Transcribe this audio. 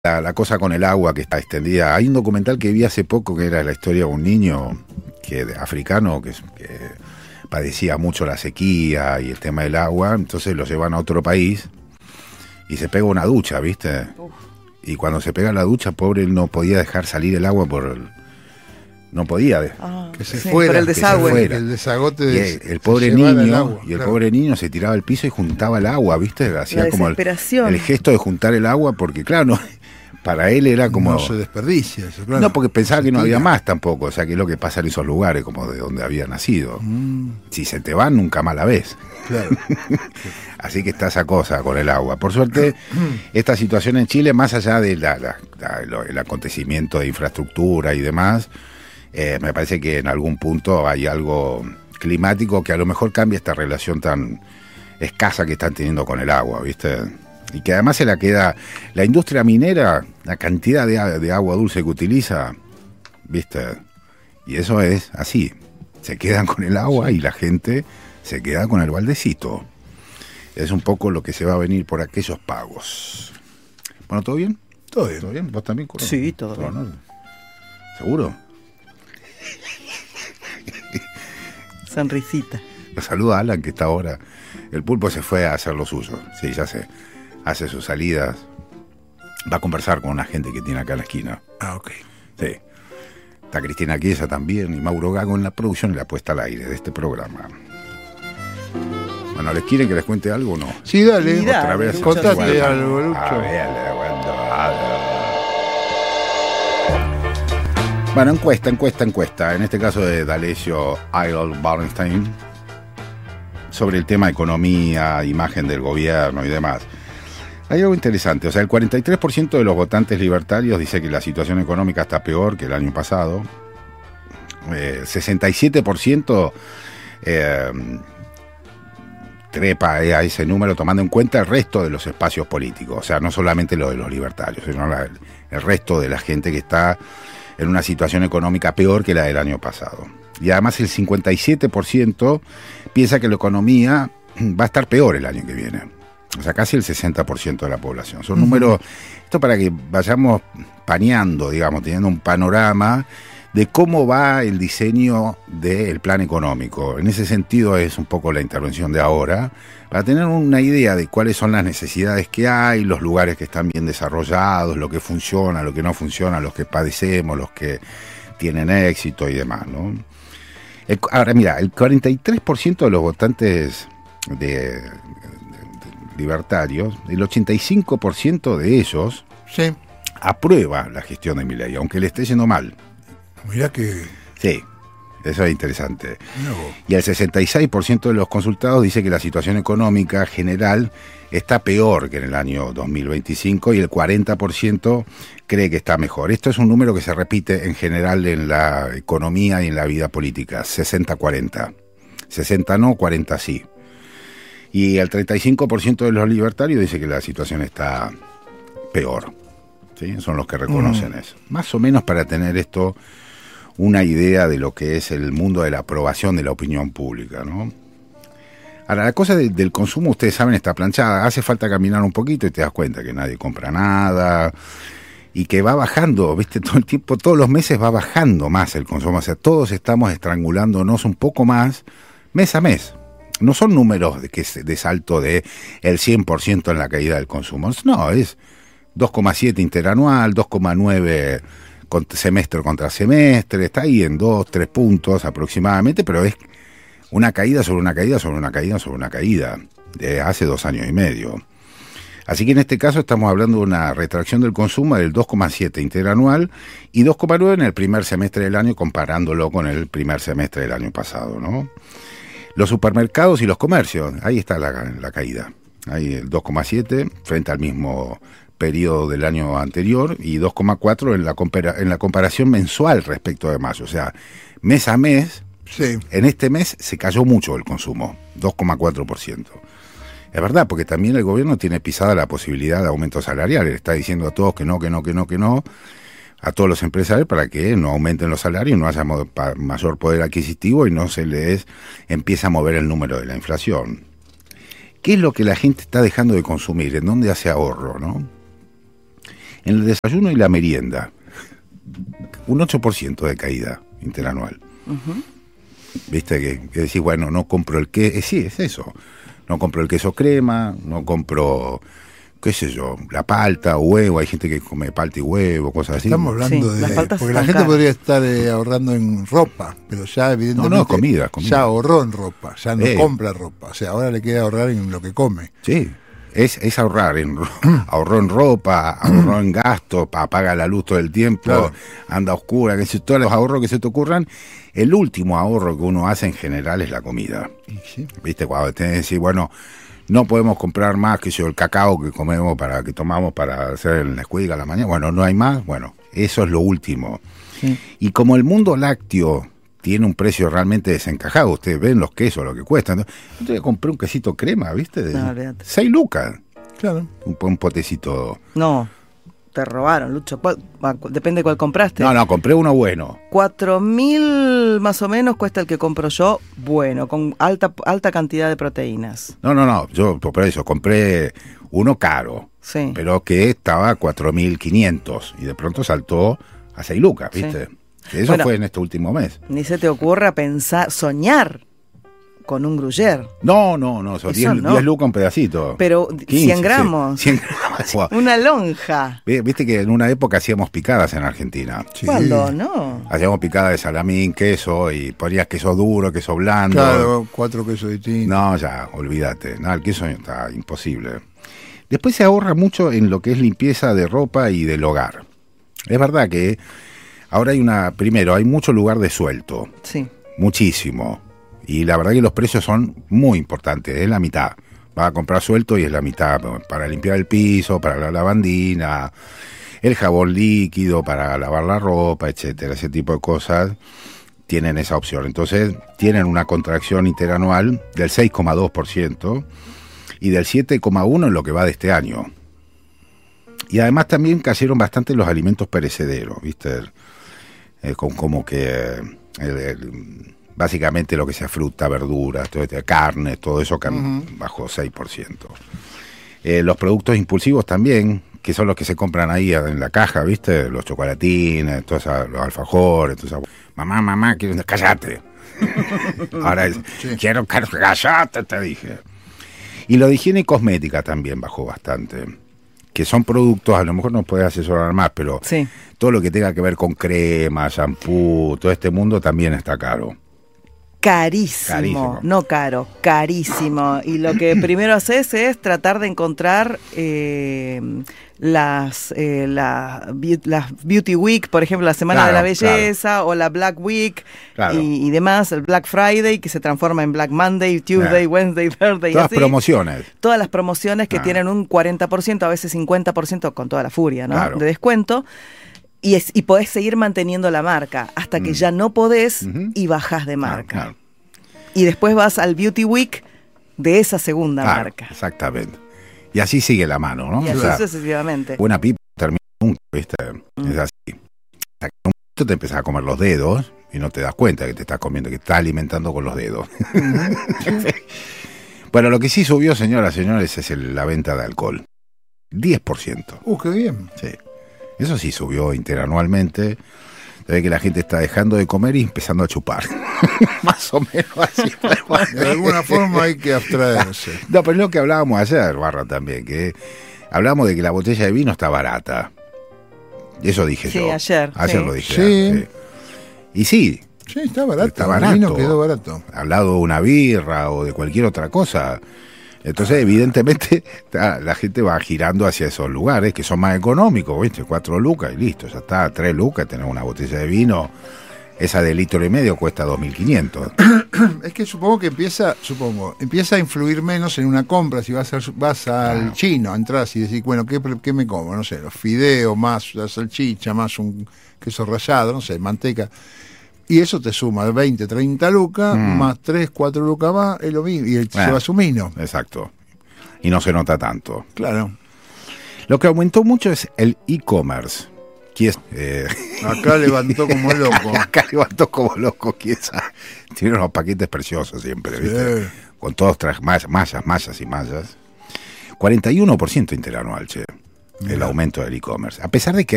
la cosa con el agua que está extendida. Hay un documental que vi hace poco que era la historia de un niño africano que padecía mucho la sequía y el tema del agua, entonces lo llevan a otro país y se pega una ducha, ¿viste? Y cuando se pega la ducha, pobre, él no podía dejar salir el agua no podía que se fuera, el desagüe, el desagote y el pobre niño agua, y el pobre niño se tiraba al piso y juntaba el agua, ¿viste? Hacía como el gesto de juntar el agua, porque claro, para él era como... No se desperdicia eso, claro. No, porque pensaba que no había más tampoco, o sea, que es lo que pasa en esos lugares, como de donde había nacido. Si se te van, nunca más la ves. Claro. Así que está esa cosa con el agua. Por suerte, esta situación en Chile, más allá de el acontecimiento de infraestructura y demás, me parece que en algún punto hay algo climático que a lo mejor cambia esta relación tan escasa que están teniendo con el agua, ¿viste? Y que además se la queda la industria minera, la cantidad de agua dulce que utiliza, ¿viste? Y eso es así, se quedan con el agua y la gente se queda con el baldecito. Es un poco lo que se va a venir por aquellos pagos. Bueno, ¿todo bien? Todo bien. ¿Todo bien? ¿Vos también, Curro? Sí, todo bien. ¿No? ¿Seguro? Sonrisita. Lo saluda Alan, que está ahora. El pulpo se fue a hacer lo suyo. Sí, ya sé. Hace sus salidas. Va a conversar con una gente que tiene acá en la esquina. Ah, ok. Sí. Está Cristina Chiesa también y Mauro Gago en la producción y la puesta al aire de este programa. Bueno, ¿les quieren que les cuente algo o no? Sí, dale. Otra vez. Contate algo, Lucho. A ver, bueno, encuesta. En este caso de D'Alessio Ayl Bernstein, sobre el tema economía, imagen del gobierno y demás. Hay algo interesante, o sea, el 43% de los votantes libertarios dice que la situación económica está peor que el año pasado. 67% trepa a ese número tomando en cuenta el resto de los espacios políticos, o sea, no solamente lo de los libertarios, sino el resto de la gente que está en una situación económica peor que la del año pasado. Y además el 57% piensa que la economía va a estar peor el año que viene. O sea, casi el 60% de la población. Son números, esto para que vayamos paneando, digamos, teniendo un panorama de cómo va el diseño del plan económico. En ese sentido es un poco la intervención de ahora, para tener una idea de cuáles son las necesidades que hay, los lugares que están bien desarrollados, lo que funciona, lo que no funciona, los que padecemos, los que tienen éxito y demás, ¿no? Ahora, mira, el 43% de los votantes libertarios, el 85% de ellos sí aprueba la gestión de Milei, aunque le esté yendo mal. Mirá que... Sí, eso es interesante. No. Y el 66% de los consultados dice que la situación económica general está peor que en el año 2025 y el 40% cree que está mejor. Esto es un número que se repite en general en la economía y en la vida política, 60-40. 60 no, 40 sí. Y el 35% de los libertarios dice que la situación está peor. ¿Sí? Son los que reconocen eso. Más o menos para tener esto una idea de lo que es el mundo de la aprobación de la opinión pública, ¿no? Ahora, la cosa del consumo, ustedes saben, está planchada. Hace falta caminar un poquito y te das cuenta que nadie compra nada y que va bajando, ¿viste? Todo el tiempo, todos los meses va bajando más el consumo. O sea, todos estamos estrangulándonos un poco más mes a mes. No son números de salto de el 100% en la caída del consumo. No, es 2,7 interanual, 2,9 semestre contra semestre, está ahí en 2-3 puntos aproximadamente, pero es una caída sobre una caída sobre una caída sobre una caída de hace 2 años y medio. Así que en este caso estamos hablando de una retracción del consumo del 2,7 interanual y 2,9 en el primer semestre del año, comparándolo con el primer semestre del año pasado, ¿no? Los supermercados y los comercios, ahí está la caída. Ahí el 2,7 frente al mismo periodo del año anterior y 2,4 en la comparación mensual respecto de mayo. O sea, mes a mes, sí. En este mes se cayó mucho el consumo, 2,4%. Es verdad, porque también el gobierno tiene pisada la posibilidad de aumento salarial. Le está diciendo a todos que no, a todos los empresarios para que no aumenten los salarios, no haya mayor poder adquisitivo y no se les empieza a mover el número de la inflación. ¿Qué es lo que la gente está dejando de consumir? ¿En dónde hace ahorro, no? En el desayuno y la merienda, un 8% de caída interanual. Viste que decís, bueno, no compro el queso, sí, es eso. No compro el queso crema, no compro, qué sé yo, la palta, huevo, hay gente que come palta y huevo, cosas así. Estamos hablando de... Porque la gente caras. podría estar ahorrando en ropa, pero ya evidentemente... No, comida. Ya ahorró en ropa, ya no compra ropa. O sea, ahora le queda ahorrar en lo que come. Sí, es ahorrar, ahorró en ropa, ahorró en gastos, apaga la luz todo el tiempo, claro. Anda oscura, que todos los ahorros que se te ocurran. El último ahorro que uno hace en general es la comida. Sí. Viste, cuando tenés que decir, bueno, no podemos comprar más que el cacao que comemos que tomamos para hacer el Nesquik a la mañana, bueno, no hay más, bueno, eso es lo último. Sí. Y como el mundo lácteo tiene un precio realmente desencajado, ustedes ven los quesos, lo que cuestan. Entonces compré un quesito crema, ¿viste? De 6 lucas. Claro. Un potecito. No, te robaron, Lucho. Depende de cuál compraste. No, compré uno bueno. 4.000 más o menos cuesta el que compro yo, bueno, con alta cantidad de proteínas. No, yo por eso compré uno caro, sí. Pero que estaba 4.500 y de pronto saltó a 6 lucas, ¿viste? Sí. Eso fue en este último mes. Ni se te ocurra soñar con un gruyère. No, son 10 lucas un pedacito. Pero 15, 100 gramos. Sí, 100 gramos. Una lonja. Viste que en una época hacíamos picadas en Argentina. Sí. ¿Cuándo? No. Hacíamos picadas de salamín, queso, y ponías queso duro, queso blando. Claro, 4 quesos distintos. No, ya, olvídate. No, el queso está imposible. Después se ahorra mucho en lo que es limpieza de ropa y del hogar. Es verdad que ahora hay mucho lugar de suelto. Sí. Muchísimo. Y la verdad que los precios son muy importantes, es la mitad. Vas a comprar suelto y es la mitad para limpiar el piso, para la lavandina, el jabón líquido, para lavar la ropa, etcétera. Ese tipo de cosas tienen esa opción. Entonces tienen una contracción interanual del 6,2% y del 7,1% en lo que va de este año. Y además también cayeron bastante los alimentos perecederos, ¿viste? Como que básicamente lo que sea fruta, verduras, carne, todo eso bajó 6%. Los productos impulsivos también, que son los que se compran ahí en la caja, ¿viste? Los chocolatines, los alfajores, mamá, cállate. Ahora quiero cállate, te dije. Y lo de higiene y cosmética también bajó bastante. Que son productos, a lo mejor nos puede asesorar más, pero sí, todo lo que tenga que ver con crema, shampoo, todo este mundo también está caro. Carísimo, no caro, carísimo. Y lo que primero haces es tratar de encontrar las Beauty Week, por ejemplo, la Semana de la Belleza, o la Black Week, y demás, el Black Friday, que se transforma en Black Monday, Tuesday, Wednesday, Thursday. Todas promociones. Todas las promociones que tienen un 40%, a veces 50% con toda la furia, ¿no? De descuento. Y podés seguir manteniendo la marca hasta que ya no podés y bajás de marca. Y después vas al Beauty Week de esa segunda marca. Exactamente. Y así sigue la mano, ¿no? Y así sucesivamente. Buena pipa termina nunca, ¿viste? Es así. Hasta que un momento te empezás a comer los dedos y no te das cuenta que te estás comiendo, que te estás alimentando con los dedos. Bueno, lo que sí subió, señoras y señores, es la venta de alcohol. 10%. Qué bien. Sí. Eso sí subió interanualmente. Se ve que la gente está dejando de comer y empezando a chupar. Más o menos así. De alguna forma hay que abstraerse. No, pero es lo que hablábamos ayer, Barra, también, que hablábamos de que la botella de vino está barata. Eso dije yo. Sí, ayer. Ayer lo dije. Sí. Y sí. Sí, está barato. Está barato. El vino quedó barato. Al lado de una birra o de cualquier otra cosa. Entonces, evidentemente, la gente va girando hacia esos lugares que son más económicos, ¿viste? 4 lucas y listo, ya está, 3 lucas, tener una botella de vino, esa de 1,5 litros cuesta 2.500. Es que supongo que empieza a influir menos en una compra. Si vas al chino, entras y decís, bueno, ¿qué me como? No sé, los fideos, más la salchicha, más un queso rallado, no sé, manteca. Y eso te suma 20, 30 lucas, más 3, 4 lucas más, es lo mismo. Y él lleva su vino. Exacto. Y no se nota tanto. Claro. Lo que aumentó mucho es el e-commerce. Acá levantó como loco. Acá levantó como loco. Tiene unos paquetes preciosos siempre, ¿viste? Con todos mallas y mallas. 41% interanual, che. el aumento del e-commerce. A pesar de que